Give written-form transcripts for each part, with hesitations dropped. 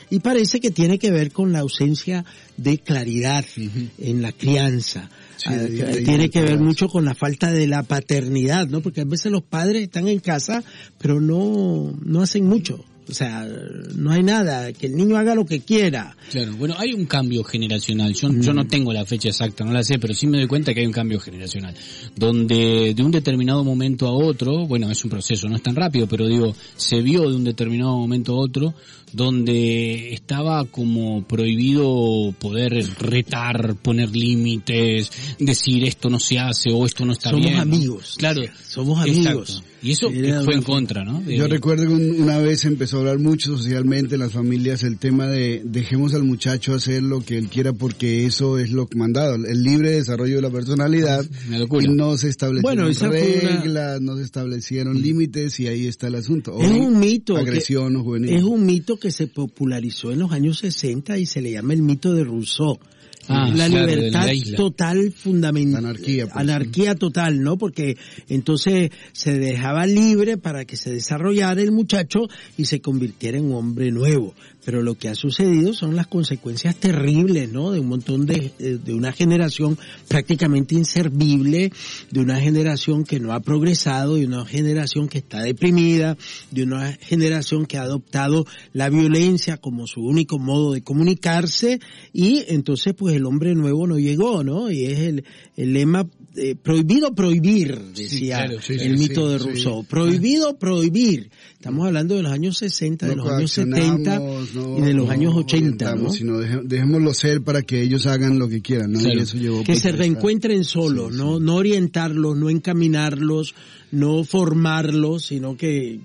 Y parece que tiene que ver con la ausencia de claridad en la crianza. Sí, Tiene que ver mucho con la falta de la paternidad, ¿no? Porque a veces los padres están en casa, pero no hacen mucho. O sea, no hay nada, que el niño haga lo que quiera. Claro, bueno, hay un cambio generacional. Yo no tengo la fecha exacta, no la sé, pero sí me doy cuenta que hay un cambio generacional. Donde de un determinado momento a otro, bueno, es un proceso, no es tan rápido, pero digo, se vio de un determinado momento a otro, donde estaba como prohibido poder retar, poner límites, decir esto no se hace o esto no está bien. Somos amigos. Claro. Somos amigos. Exacto. Y eso fue en contra, ¿no? Yo recuerdo que una vez empezó a hablar mucho socialmente en las familias el tema de dejemos al muchacho hacer lo que él quiera porque eso es lo mandado, el libre desarrollo de la personalidad, y no se establecieron reglas, no se establecieron límites, y ahí está el asunto. Hoy, es un mito. Agresión o juvenil. Es un mito que se popularizó en los años 60 y se le llama el mito de Rousseau. La libertad total fundamental, anarquía, pues, anarquía total, ¿no? Porque entonces se dejaba libre para que se desarrollara el muchacho y se convirtiera en un hombre nuevo. Pero lo que ha sucedido son las consecuencias terribles, ¿no? De un montón de una generación prácticamente inservible, de una generación que no ha progresado, de una generación que está deprimida, de una generación que ha adoptado la violencia como su único modo de comunicarse, y entonces pues el hombre nuevo no llegó, ¿no? Y es el lema prohibido prohibir, decía el mito de Rousseau. Prohibido prohibir. Estamos hablando de los años 60, de los años 70 y de los años 80, ¿no? Sino dejémoslo ser para que ellos hagan lo que quieran, ¿no? Y eso llevó que se reencuentren solos, no orientarlos, no encaminarlos, no formarlos, sino que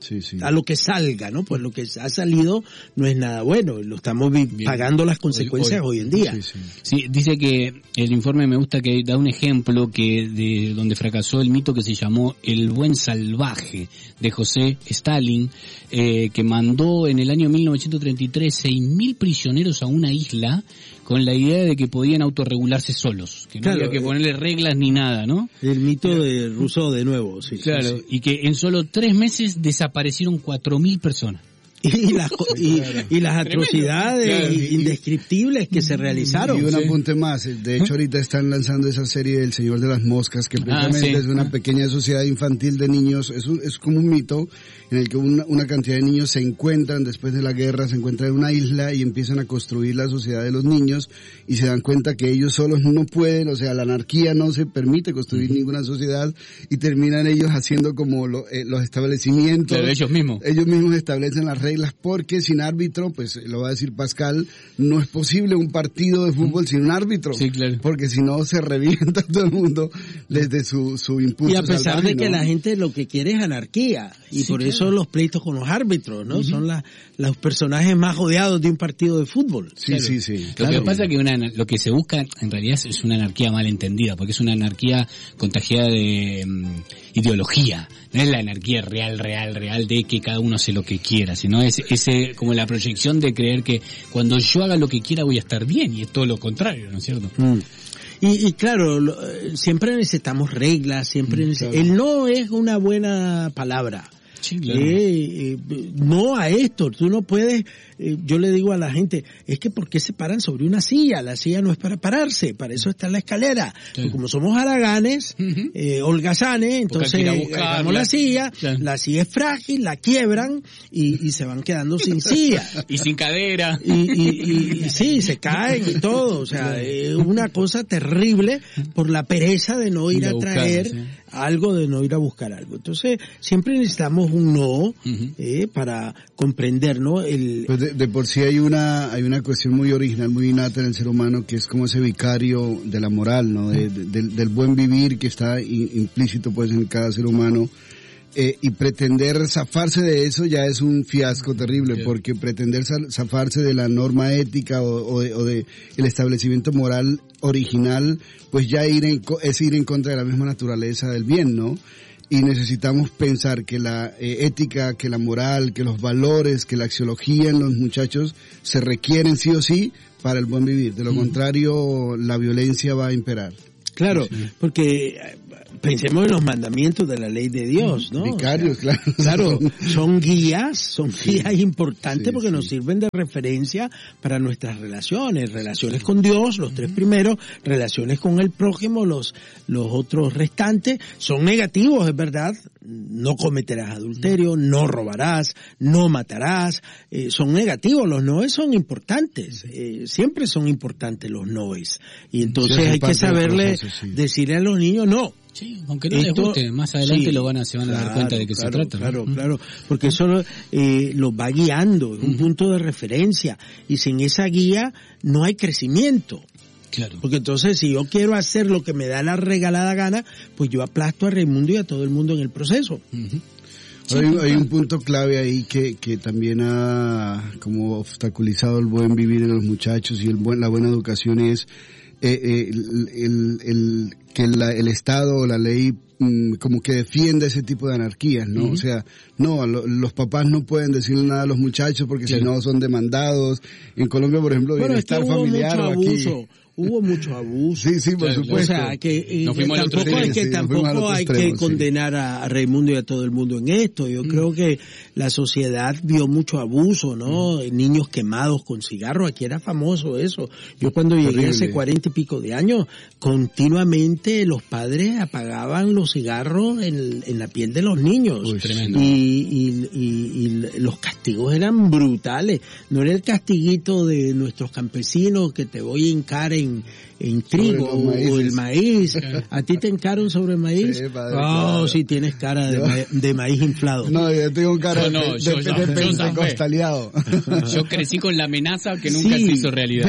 a lo que salga, ¿no? Pues lo que ha salido no es nada bueno, lo estamos pagando las consecuencias hoy en día. Sí, dice que el informe, me gusta que da un ejemplo que de donde fracasó el mito que se llamó El buen salvaje, de José Stalin, que mandó en el año 1933 6.000 prisioneros a una isla con la idea de que podían autorregularse solos, que no había que ponerle reglas ni nada, ¿no? El mito de Rousseau de nuevo, sí. Claro, y que en solo 3 meses desaparecieron 4.000 personas. Y las atrocidades indescriptibles que se realizaron. Y un apunte más, de hecho ahorita están lanzando esa serie del Señor de las Moscas, que precisamente es una pequeña sociedad infantil de niños, es como un mito en el que una cantidad de niños se encuentran después de la guerra, se encuentran en una isla y empiezan a construir la sociedad de los niños, y se dan cuenta que ellos solos no pueden, o sea, la anarquía no se permite construir ninguna sociedad, y terminan ellos haciendo como los establecimientos. Pero ellos mismos establecen las reglas, porque sin árbitro, pues lo va a decir Pascal, no es posible un partido de fútbol sin un árbitro, porque si no se revienta todo el mundo desde su impulso. Y a pesar salvaje, de que la gente lo que quiere es anarquía, y por eso los pleitos con los árbitros, ¿no? Son los personajes más odiados de un partido de fútbol. Sí. Lo que pasa es que lo que se busca en realidad es una anarquía mal entendida, porque es una anarquía contagiada de ideología. No es la anarquía real de que cada uno hace lo que quiera, sino es como la proyección de creer que cuando yo haga lo que quiera voy a estar bien, y es todo lo contrario, ¿no es cierto? Y claro, siempre necesitamos reglas, el no es una buena palabra. Sí, claro. No a esto, tú no puedes, yo le digo a la gente, es que ¿por qué se paran sobre una silla? La silla no es para pararse, para eso está la escalera. Sí. Como somos haraganes, holgazanes, entonces agarramos la silla, la silla es frágil, la quiebran y se van quedando sin silla. Y sin cadera. Y sí, se caen y todo, o sea, es una cosa terrible por la pereza de no ir a traer algo, de no ir a buscar algo. Entonces, siempre necesitamos un no, para comprender, ¿no? Pues de por sí hay una cuestión muy original, muy innata en el ser humano, que es como ese vicario de la moral, ¿no? Del buen vivir que está implícito, pues, en cada ser humano. Y pretender zafarse de eso ya es un fiasco terrible, porque pretender zafarse de la norma ética o de el establecimiento moral original, pues ya es ir en contra de la misma naturaleza del bien, ¿no? Y necesitamos pensar que la ética, que la moral, que los valores, que la axiología en los muchachos se requieren sí o sí para el buen vivir. De lo contrario, la violencia va a imperar. Claro, porque pensemos en los mandamientos de la ley de Dios, ¿no? Vicarios, o sea, claro, son guías importantes porque nos sirven de referencia para nuestras relaciones con Dios, los 3 primeros, relaciones con el prójimo, los otros restantes, son negativos, es verdad, no cometerás adulterio, no robarás, no matarás, son negativos, los noes son importantes, siempre son importantes los noes, y entonces hay que saberle, decirle a los niños no. Sí, aunque no les guste, más adelante se van a dar cuenta de que se trata. Claro, porque eso los va guiando, es un punto de referencia, y sin esa guía no hay crecimiento. Claro. Porque entonces si yo quiero hacer lo que me da la regalada gana, pues yo aplasto a Raimundo y a todo el mundo en el proceso. Hay un punto clave ahí que también ha como obstaculizado el buen vivir de los muchachos y la buena educación es que el Estado o la ley como que defienda ese tipo de anarquías, ¿no? O sea, los papás no pueden decirle nada a los muchachos porque si no son demandados. En Colombia, por ejemplo, bienestar familiar o aquí. Hubo mucho abuso. Sí, por supuesto. O sea, que tampoco hay que condenar a Raimundo y a todo el mundo en esto. Yo creo que la sociedad vio mucho abuso, ¿no? Niños quemados con cigarros, aquí era famoso eso. Yo cuando llegué hace 40 y pico de años, continuamente los padres apagaban los cigarros en la piel de los niños. Uy, tremendo. Y los castigos eran brutales. No era el castiguito de nuestros campesinos que te voy a hincar en trigo o el maíz. ¿A ti te encaron sobre el maíz? Sí, padre, claro. Sí, tienes cara de maíz inflado. No, yo tengo cara de pentecostaleado. Yo crecí con la amenaza que nunca se hizo realidad.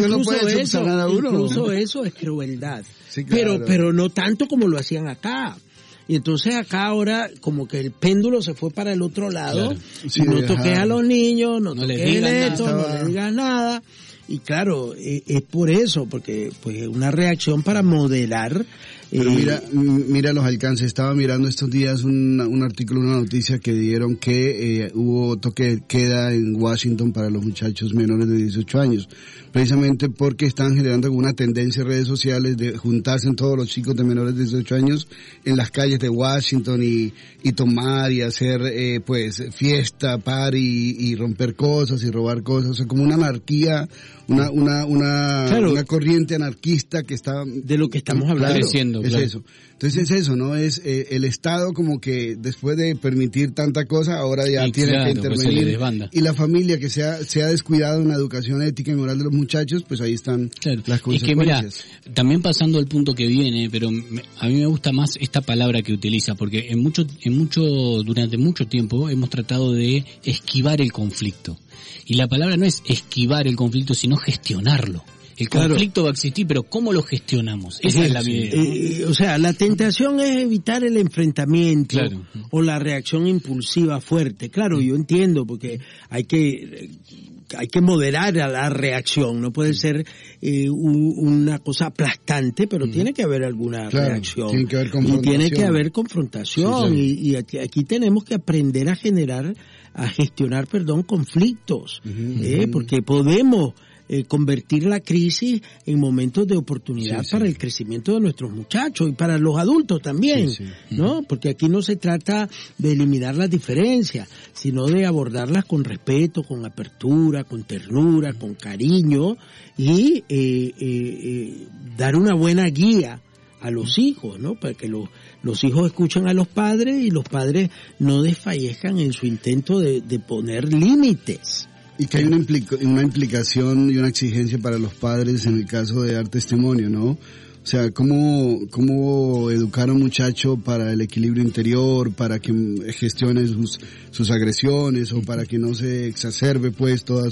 Incluso eso es crueldad. Sí, claro. Pero no tanto como lo hacían acá. Y entonces acá ahora como que el péndulo se fue para el otro lado. Claro. Sí, no toques a los niños, no toques esto, no les digas nada. Y claro, es por eso, porque pues es una reacción para moderar. Pero mira los alcances. Estaba mirando estos días un artículo, una noticia que dieron que hubo toque de queda en Washington para los muchachos menores de 18 años. Precisamente porque están generando una tendencia en redes sociales de juntarse en todos los chicos de menores de 18 años en las calles de Washington y tomar y hacer pues fiesta, party y romper cosas y robar cosas. O sea, como una anarquía, una corriente anarquista que está... De lo que estamos hablando. Creciendo, es eso. Entonces es eso, ¿no? Es el Estado como que después de permitir tanta cosa, ahora ya tiene que intervenir. Y la familia que se ha descuidado en la educación ética y moral de los muchachos, pues ahí están las consecuencias. Es que mira, también pasando al punto que viene, pero a mí me gusta más esta palabra que utiliza, porque durante mucho tiempo hemos tratado de esquivar el conflicto. Y la palabra no es esquivar el conflicto, sino gestionarlo. El conflicto va a existir, pero ¿cómo lo gestionamos? Esa es la idea, ¿no? O sea, la tentación es evitar el enfrentamiento o la reacción impulsiva fuerte. Claro, yo entiendo, porque hay que moderar a la reacción, no puede ser una cosa aplastante, pero tiene que haber alguna reacción. Tiene que haber confrontación. Y tiene que haber confrontación, y aquí tenemos que aprender a gestionar conflictos, porque podemos convertir la crisis en momentos de oportunidad para el crecimiento de nuestros muchachos y para los adultos también, ¿no? Porque aquí no se trata de eliminar las diferencias, sino de abordarlas con respeto, con apertura, con ternura, con cariño y dar una buena guía a los hijos, ¿no? Para que los hijos escuchen a los padres y los padres no desfallezcan en su intento de poner límites. Y que hay una implicación y una exigencia para los padres en el caso de dar testimonio, ¿no? O sea, cómo educar a un muchacho para el equilibrio interior, para que gestione sus agresiones o para que no se exacerbe pues todas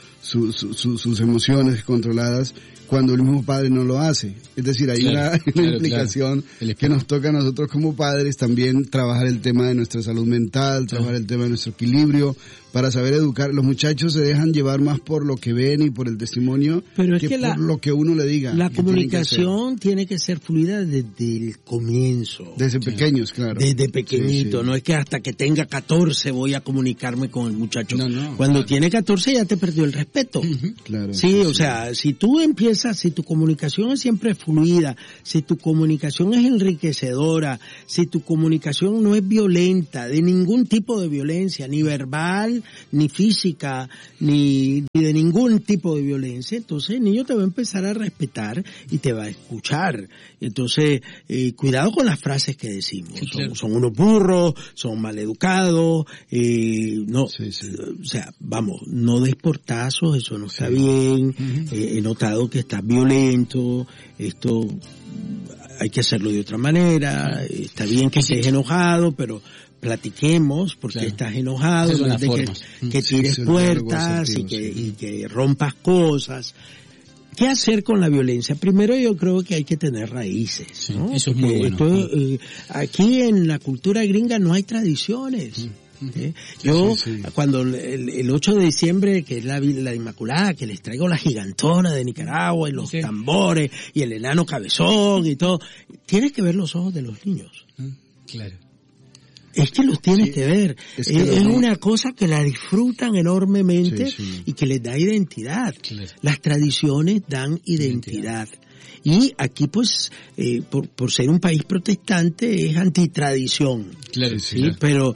sus emociones controladas cuando el mismo padre no lo hace. Es decir, hay una implicación que nos toca a nosotros como padres también trabajar el tema de nuestra salud mental, trabajar el tema de nuestro equilibrio, para saber educar. Los muchachos se dejan llevar más por lo que ven y por el testimonio pero es que por lo que uno le diga. La comunicación tiene que ser fluida desde el comienzo. Desde pequeños, claro. Desde pequeñito, no es que hasta que tenga 14 voy a comunicarme con el muchacho. Cuando tiene 14 ya te perdió el respeto. Claro. Sí, o sea, si tú empiezas, si tu comunicación es siempre fluida, si tu comunicación es enriquecedora, si tu comunicación no es violenta, de ningún tipo de violencia, ni verbal, ni física, ni de ningún tipo de violencia, entonces el niño te va a empezar a respetar y te va a escuchar. Entonces, cuidado con las frases que decimos. Sí, claro. Son unos burros, son maleducados, o sea, vamos, no des portazos, eso no está bien. He notado que estás violento, esto hay que hacerlo de otra manera, está bien que estés enojado, platiquemos porque estás enojado, no es que tires puertas y que rompas cosas. ¿Qué hacer con la violencia? Primero yo creo que hay que tener raíces, ¿no? Eso es muy bueno. Aquí en la cultura gringa no hay tradiciones. Yo cuando el 8 de diciembre, que es la Inmaculada, que les traigo la gigantona de Nicaragua y los tambores y el enano cabezón y todo, tienes que ver los ojos de los niños. Claro. Es que los tienes que ver. Es una cosa que la disfrutan enormemente y que les da identidad. Claro. Las tradiciones dan identidad. Y aquí pues, por ser un país protestante, es antitradición. Claro, ¿sí? Pero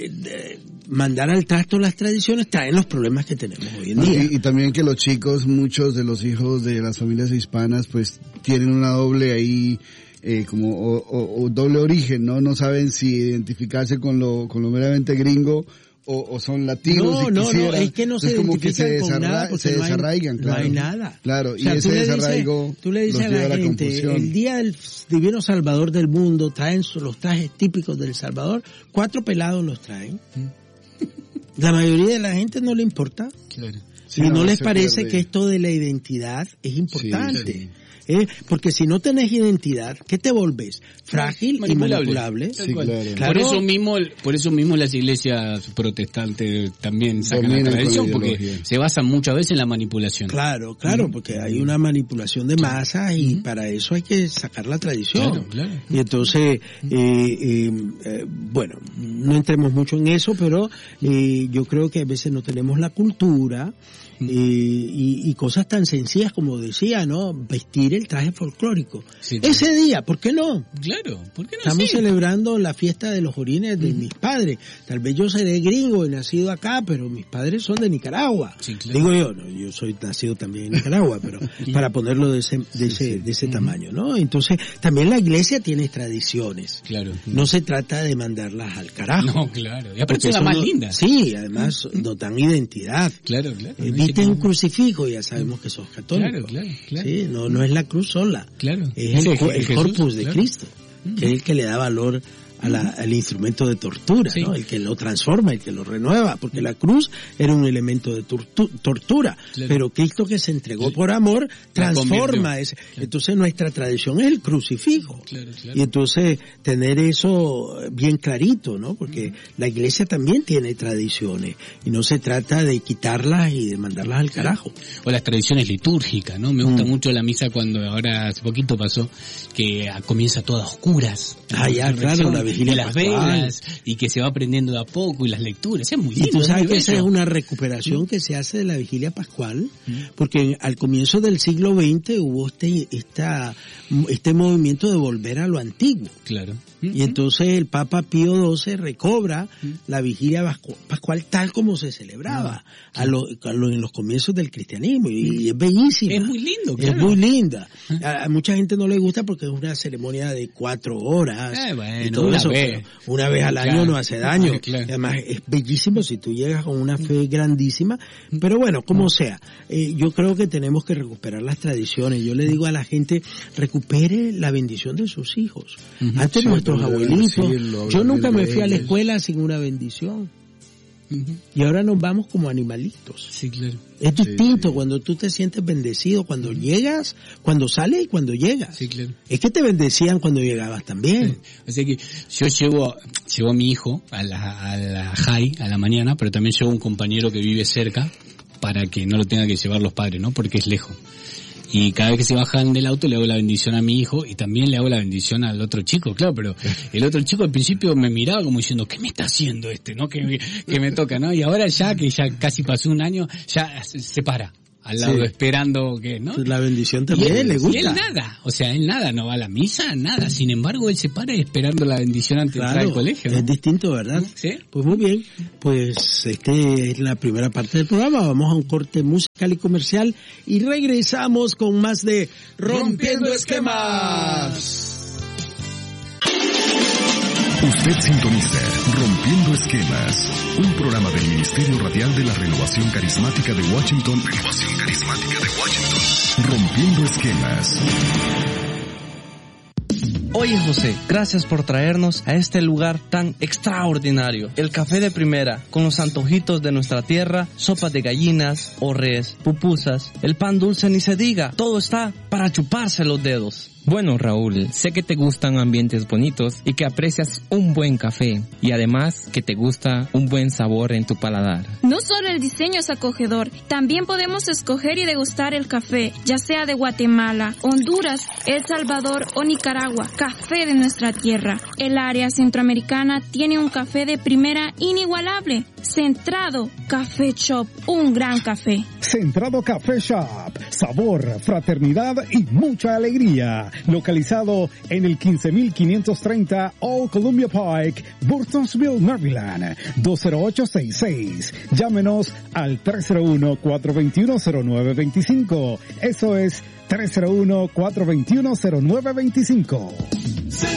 mandar al trasto las tradiciones traen los problemas que tenemos hoy en día. Y también que los chicos, muchos de los hijos de las familias hispanas, pues tienen una doble ahí, como doble origen, ¿no? No saben si identificarse con lo meramente gringo o son latinos. No, es que no se identifican con nada porque se desarraigan, no hay nada. Claro, o sea, y ese desarraigo tú le dices a la gente, el día del divino Salvador del mundo traen los trajes típicos del Salvador, 4 pelados los traen. La mayoría de la gente no le importa. Claro. Y no les parece que esto de la identidad es importante. Porque si no tenés identidad, ¿qué te volvés? Frágil y manipulable. Sí, claro. Por eso mismo las iglesias protestantes también sacan la tradición, porque se basan muchas veces en la manipulación. Claro, porque hay una manipulación de masas y para eso hay que sacar la tradición. Claro. Y entonces, bueno, no entremos mucho en eso, pero yo creo que a veces no tenemos la cultura y cosas tan sencillas como decía, ¿no? Vestir el traje folclórico. Sí, ese día, ¿por qué no? Claro, ¿por qué no? Estamos celebrando la fiesta de los orines de mis padres. Tal vez yo seré gringo y nacido acá, pero mis padres son de Nicaragua. Sí, claro. Digo yo, no, yo soy nacido también en Nicaragua, pero para ponerlo de ese tamaño, ¿no? Entonces, también la iglesia tiene tradiciones. Claro. No se trata de mandarlas al carajo. No, claro. Y aparte son las más lindas. Sí, además nos dan identidad. Claro. Viste un crucifijo, ya sabemos que sos católico. Claro. Sí, no es la cruz sola. Claro. Es el corpus de Cristo, que es el que le da valor al instrumento de tortura, ¿no? El que lo transforma, el que lo renueva, porque la cruz era un elemento de tortura, pero Cristo, que se entregó por amor, transforma ese. Entonces nuestra tradición es el crucifijo. Y entonces tener eso bien clarito, ¿no? Porque la iglesia también tiene tradiciones y no se trata de quitarlas y de mandarlas al carajo. O las tradiciones litúrgicas, ¿no? Me gusta mucho la misa cuando ahora hace poquito pasó que comienza todas oscuras. Ya, claro, la vigilia las velas y que se va aprendiendo de a poco y las lecturas, es muy lindo. Y tú sabes que esa es una recuperación que se hace de la vigilia pascual, porque al comienzo del siglo XX hubo este movimiento de volver a lo antiguo. Claro. Y entonces el Papa Pío XII recobra la vigilia pascual tal como se celebraba en los comienzos del cristianismo, y es bellísima. Es muy lindo, claro. Es muy linda. A mucha gente no le gusta porque es una ceremonia de 4 horas. Y todo eso, una vez al año no hace daño. Además es bellísimo si tú llegas con una fe grandísima. Pero bueno, como sea, yo creo que tenemos que recuperar las tradiciones. Yo le digo a la gente, recupere la bendición de sus hijos. Antes nuestros abuelitos, yo nunca me fui a la escuela sin una bendición. Y ahora nos vamos como animalitos. Sí, claro. Es distinto cuando tú te sientes bendecido, cuando llegas, cuando sales y cuando llegas. Sí, claro. Es que te bendecían cuando llegabas también. O sea que yo llevo a mi hijo a la high a la mañana, pero también llevo un compañero que vive cerca para que no lo tenga que llevar los padres, ¿no? Porque es lejos. Y cada vez que se bajan del auto le hago la bendición a mi hijo y también le hago la bendición al otro chico, claro, pero el otro chico al principio me miraba como diciendo, ¿qué me está haciendo ¿no? Que me toca, ¿no? Y ahora que ya casi pasó un año, ya se para al lado esperando que, ¿no? La bendición también le gusta. Y él nada, no va a la misa, nada. Sin embargo, él se para esperando la bendición antes de entrar al colegio, ¿no? Es distinto, ¿verdad? Sí. Pues muy bien, pues es la primera parte del programa. Vamos a un corte musical y comercial y regresamos con más de Rompiendo Esquemas. Usted sintoniza Rompiendo Esquemas, un programa del Ministerio Radial de la Renovación Carismática de Washington. Rompiendo Esquemas. Oye José, gracias por traernos a este lugar tan extraordinario. El café de primera, con los antojitos de nuestra tierra, sopas de gallinas, orres, pupusas, el pan dulce ni se diga, todo está para chuparse los dedos. Bueno, Raúl, sé que te gustan ambientes bonitos y que aprecias un buen café y además que te gusta un buen sabor en tu paladar. No solo el diseño es acogedor, también podemos escoger y degustar el café, ya sea de Guatemala, Honduras, El Salvador o Nicaragua, café de nuestra tierra. El área centroamericana tiene un café de primera inigualable. Centrado Café Shop, un gran café. Centrado Café Shop, sabor, fraternidad y mucha alegría. Localizado en el 15530 Old Columbia Pike, Burtonsville, Maryland, 20866. Llámenos al 301-421-0925. Eso es 301-421-0925.